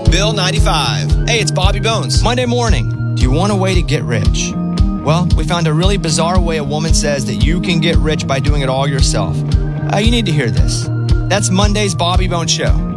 Bill 95. Hey, it's Bobby Bones. Monday morning, do you want a way to get rich? Well, we found a really bizarre way a woman says that you can get rich by doing it all yourself. You need to hear this. That's Monday's Bobby Bones Show.